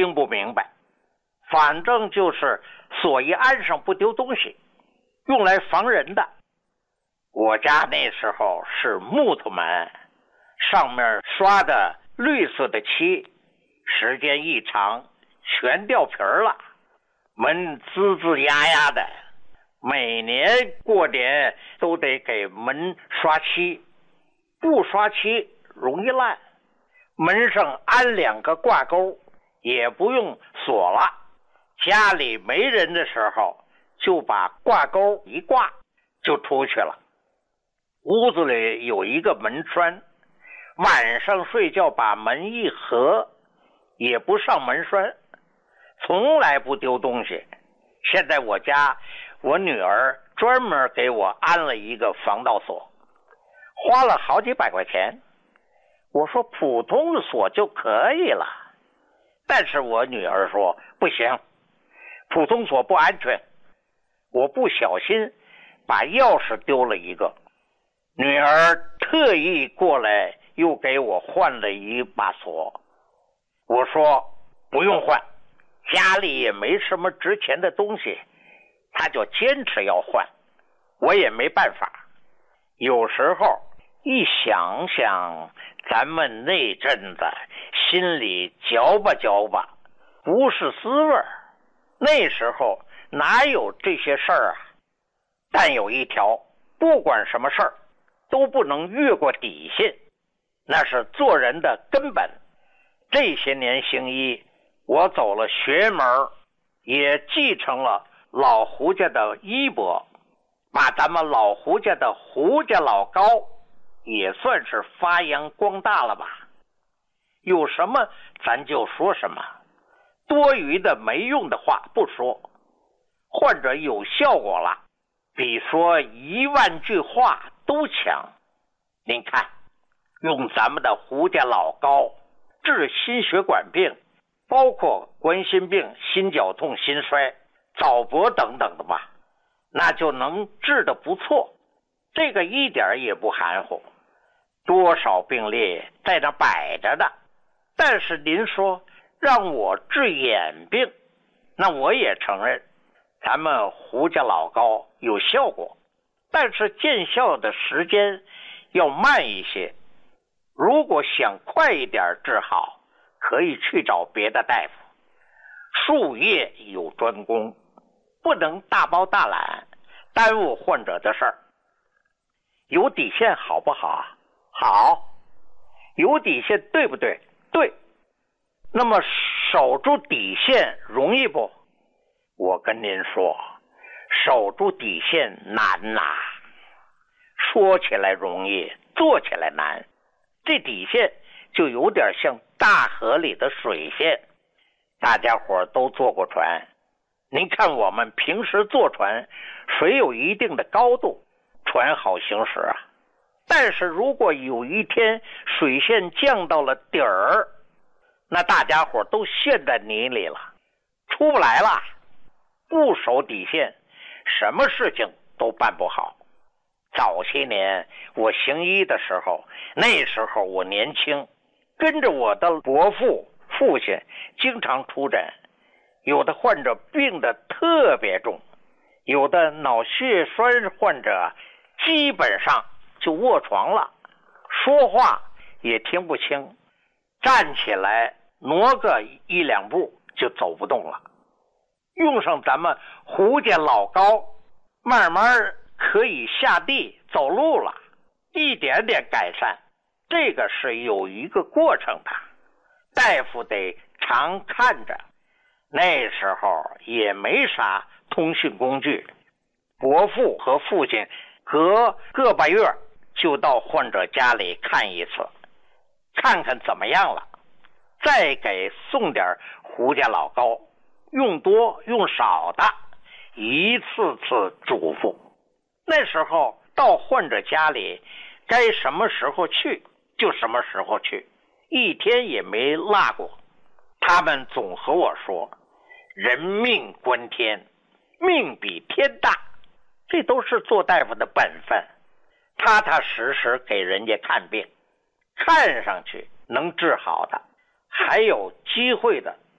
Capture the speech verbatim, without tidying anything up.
听不明白，反正就是锁一安上不丢东西，用来防人的。我家那时候是木头门，上面刷的绿色的漆，时间一长全掉皮了，门吱吱呀呀的，每年过年都得给门刷漆，不刷漆容易烂。门上安两个挂钩，也不用锁了，家里没人的时候就把挂钩一挂就出去了。屋子里有一个门栓，晚上睡觉把门一合，也不上门栓，从来不丢东西。现在我家我女儿专门给我安了一个防盗锁，花了好几百块钱。我说普通的锁就可以了，但是我女儿说不行，普通锁不安全。我不小心把钥匙丢了一个，女儿特意过来又给我换了一把锁。我说不用换，家里也没什么值钱的东西，她就坚持要换，我也没办法。有时候一想想咱们那阵子，心里嚼吧嚼吧，不是滋味儿。那时候哪有这些事儿啊？但有一条，不管什么事儿都不能越过底线，那是做人的根本。这些年行医，我走了学门，也继承了老胡家的衣钵，把咱们老胡家的胡家老高也算是发扬光大了吧。有什么咱就说什么，多余的没用的话不说，患者有效果了，比说一万句话都强。您看，用咱们的胡家老高治心血管病，包括冠心病、心绞痛、心衰、早搏等等的吧，那就能治得不错，这个一点也不含糊。多少病例在那摆着的，但是您说让我治眼病，那我也承认咱们胡家老高有效果，但是见效的时间要慢一些。如果想快一点治好，可以去找别的大夫，术业有专攻，不能大包大揽，耽误患者的事儿。有底线好不好？好。有底线对不对？对。那么守住底线容易不？我跟您说，守住底线难呐，说起来容易，做起来难。这底线就有点像大河里的水线，大家伙都坐过船，您看我们平时坐船，水有一定的高度，船好行驶啊。但是如果有一天水线降到了底儿，那大家伙都陷在泥里了，出不来了。不守底线，什么事情都办不好。早些年我行医的时候，那时候我年轻，跟着我的伯父父亲经常出诊，有的患者病得特别重，有的脑血栓患者基本上就卧床了，说话也听不清，站起来挪个一两步就走不动了。用上咱们胡家老高，慢慢可以下地走路了，一点点改善。这个是有一个过程的，大夫得常看着。那时候也没啥通讯工具，伯父和父亲隔个把月就到患者家里看一次，看看怎么样了，再给送点胡家老高，用多用少的一次次嘱咐。那时候到患者家里该什么时候去就什么时候去，一天也没落过。他们总和我说，人命关天，命比天大，这都是做大夫的本分，踏踏实实给人家看病，看上去能治好的，还有机会的